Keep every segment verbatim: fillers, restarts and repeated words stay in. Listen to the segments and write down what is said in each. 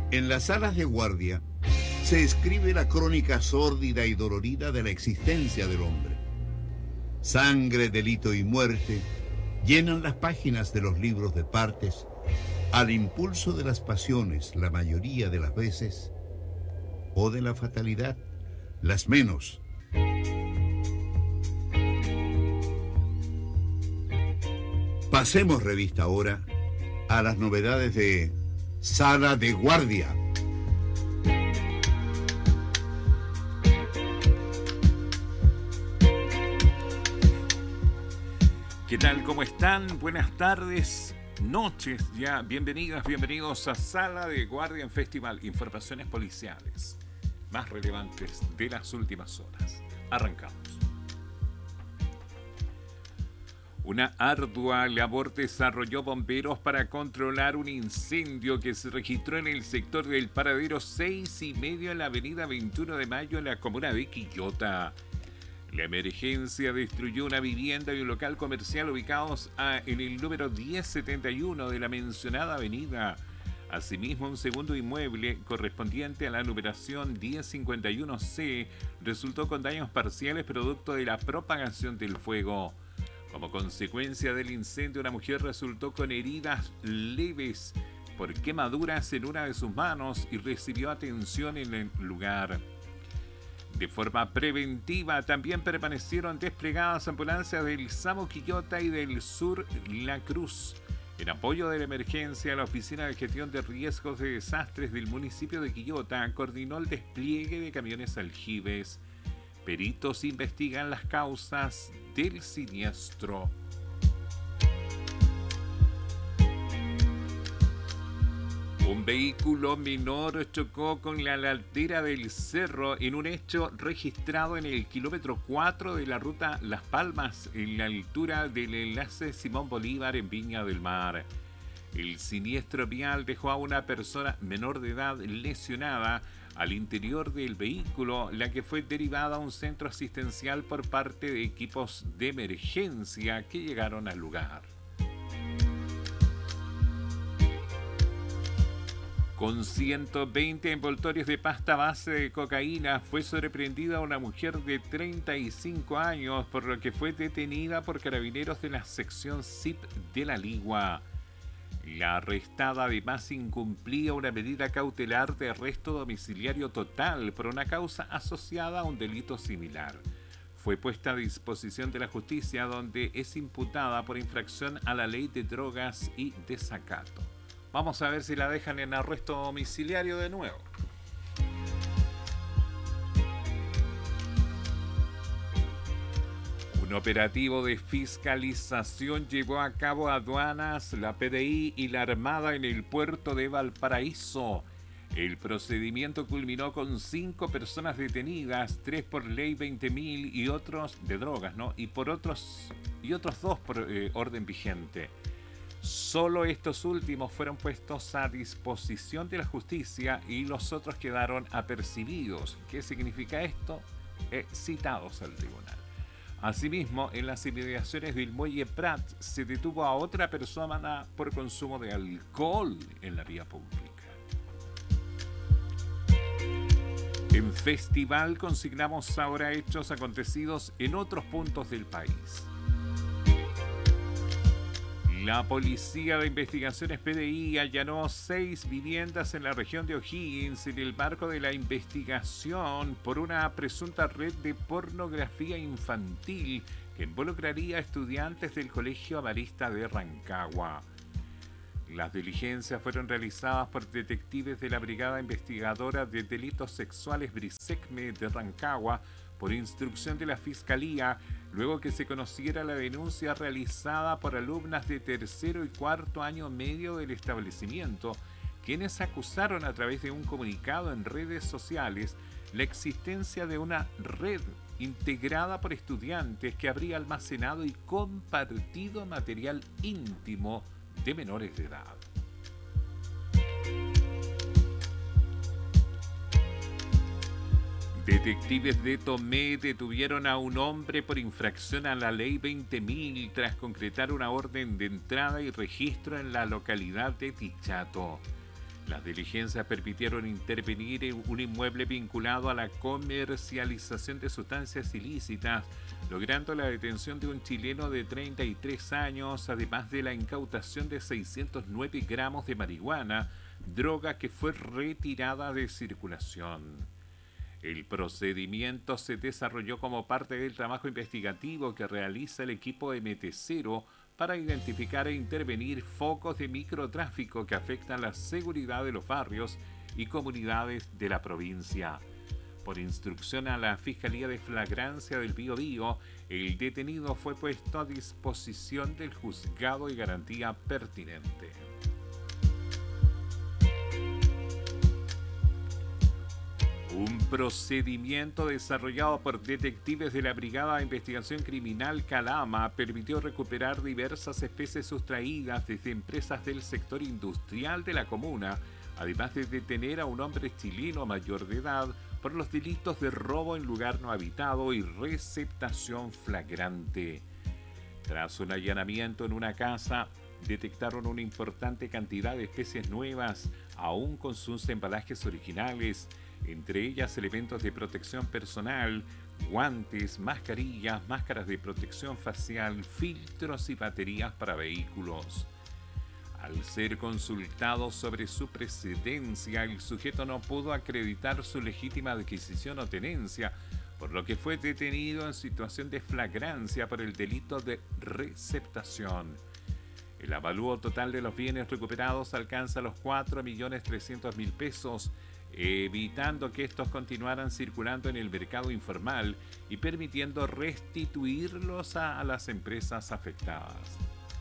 En las salas de guardia se escribe la crónica sórdida y dolorida de la existencia del hombre. Sangre, delito y muerte llenan las páginas de los libros de partes al impulso de las pasiones la mayoría de las veces, o de la fatalidad las menos. Pasemos revista ahora a las novedades de Sala de Guardia. ¿Qué tal? ¿Cómo están? Buenas tardes, noches ya. Bienvenidas, bienvenidos a Sala de Guardia en Festival. Informaciones policiales más relevantes de las últimas horas. Arrancamos. Una ardua labor desarrolló bomberos para controlar un incendio que se registró en el sector del paradero seis y medio en la avenida veintiuno de mayo en la comuna de Quillota. La emergencia destruyó una vivienda y un local comercial ubicados a, en el número diez setenta y uno de la mencionada avenida. Asimismo, un segundo inmueble correspondiente a la numeración diez cincuenta y uno ce resultó con daños parciales producto de la propagación del fuego. Como consecuencia del incendio, una mujer resultó con heridas leves por quemaduras en una de sus manos y recibió atención en el lugar. De forma preventiva, también permanecieron desplegadas ambulancias del SAMU Quillota y del Sur La Cruz. En apoyo de la emergencia, la Oficina de Gestión de Riesgos de Desastres del municipio de Quillota coordinó el despliegue de camiones aljibes. Peritos investigan las causas del siniestro. Un vehículo menor chocó con la ladera del cerro en un hecho registrado en el kilómetro cuatro de la ruta Las Palmas, en la altura del enlace Simón Bolívar en Viña del Mar. El siniestro vial dejó a una persona menor de edad lesionada al interior del vehículo, la que fue derivada a un centro asistencial por parte de equipos de emergencia que llegaron al lugar. Con ciento veinte envoltorios de pasta base de cocaína fue sorprendida una mujer de treinta y cinco años, por lo que fue detenida por carabineros de la sección C I P de La Ligua. La arrestada además incumplía una medida cautelar de arresto domiciliario total por una causa asociada a un delito similar. Fue puesta a disposición de la justicia, donde es imputada por infracción a la ley de drogas y desacato. Vamos a ver si la dejan en arresto domiciliario de nuevo. Un operativo de fiscalización llevó a cabo aduanas, la P D I y la Armada en el puerto de Valparaíso. El procedimiento culminó con cinco personas detenidas, tres por ley veinte mil y otros de drogas, ¿no? Y por otros y otros dos por eh, orden vigente. Solo estos últimos fueron puestos a disposición de la justicia y los otros quedaron apercibidos. ¿Qué significa esto? Eh, citados al tribunal. Asimismo, en las inmediaciones del muelle Prat se detuvo a otra persona por consumo de alcohol en la vía pública. En Festival consignamos ahora hechos acontecidos en otros puntos del país. La Policía de Investigaciones P D I allanó seis viviendas en la región de O'Higgins en el marco de la investigación por una presunta red de pornografía infantil que involucraría a estudiantes del Colegio Amarista de Rancagua. Las diligencias fueron realizadas por detectives de la Brigada Investigadora de Delitos Sexuales Brisecme de Rancagua por instrucción de la Fiscalía, luego que se conociera la denuncia realizada por alumnas de tercero y cuarto año medio del establecimiento, quienes acusaron a través de un comunicado en redes sociales la existencia de una red integrada por estudiantes que habría almacenado y compartido material íntimo de menores de edad. Detectives de Tomé detuvieron a un hombre por infracción a la ley veinte mil tras concretar una orden de entrada y registro en la localidad de Tichato. Las diligencias permitieron intervenir en un inmueble vinculado a la comercialización de sustancias ilícitas, logrando la detención de un chileno de treinta y tres años, además de la incautación de seiscientos nueve gramos de marihuana, droga que fue retirada de circulación. El procedimiento se desarrolló como parte del trabajo investigativo que realiza el equipo M T cero para identificar e intervenir focos de microtráfico que afectan la seguridad de los barrios y comunidades de la provincia. Por instrucción a la Fiscalía de Flagrancia del Biobío, el detenido fue puesto a disposición del juzgado de garantía pertinente. Un procedimiento desarrollado por detectives de la Brigada de Investigación Criminal Calama permitió recuperar diversas especies sustraídas desde empresas del sector industrial de la comuna, además de detener a un hombre chileno mayor de edad por los delitos de robo en lugar no habitado y receptación flagrante. Tras un allanamiento en una casa, detectaron una importante cantidad de especies nuevas, aún con sus embalajes originales, entre ellas elementos de protección personal, guantes, mascarillas, máscaras de protección facial, filtros y baterías para vehículos. Al ser consultado sobre su precedencia, el sujeto no pudo acreditar su legítima adquisición o tenencia, por lo que fue detenido en situación de flagrancia por el delito de receptación. El avalúo total de los bienes recuperados alcanza los cuatro millones trescientos mil pesos, evitando que estos continuaran circulando en el mercado informal y permitiendo restituirlos a, a las empresas afectadas.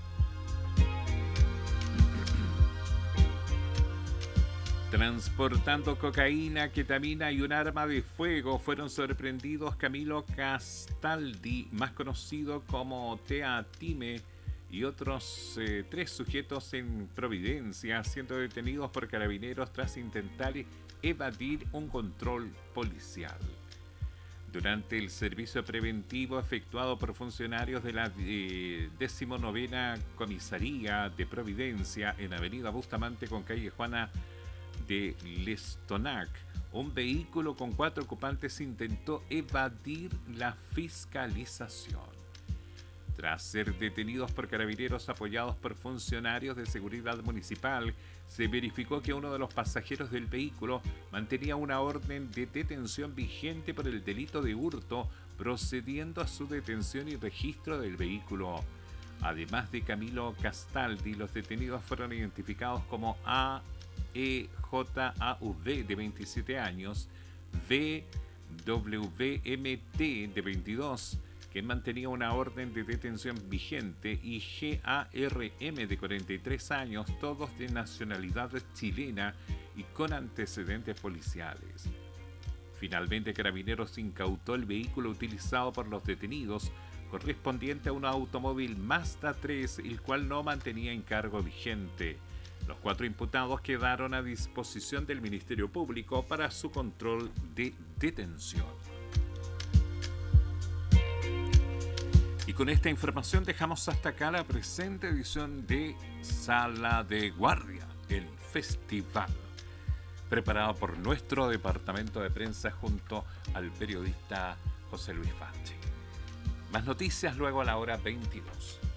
Transportando cocaína, ketamina y un arma de fuego fueron sorprendidos Camilo Castaldi, más conocido como Tea Time, y otros eh, tres sujetos en Providencia, siendo detenidos por carabineros tras intentar evadir un control policial. Durante el servicio preventivo efectuado por funcionarios de la eh, decimonovena Comisaría de Providencia en Avenida Bustamante con calle Juana de Lestonac, un vehículo con cuatro ocupantes intentó evadir la fiscalización. Tras ser detenidos por carabineros apoyados por funcionarios de seguridad municipal, se verificó que uno de los pasajeros del vehículo mantenía una orden de detención vigente por el delito de hurto, procediendo a su detención y registro del vehículo. Además de Camilo Castaldi, los detenidos fueron identificados como A E J A V de veintisiete años, V W M T de veintidós, que mantenía una orden de detención vigente, y G A R M de cuarenta y tres años, todos de nacionalidad chilena y con antecedentes policiales. Finalmente, Carabineros incautó el vehículo utilizado por los detenidos, correspondiente a un automóvil Mazda tres, el cual no mantenía encargo vigente. Los cuatro imputados quedaron a disposición del Ministerio Público para su control de detención. Y con esta información dejamos hasta acá la presente edición de Sala de Guardia, el festival, preparado por nuestro departamento de prensa junto al periodista José Luis Fache. Más noticias luego a la hora veintidós.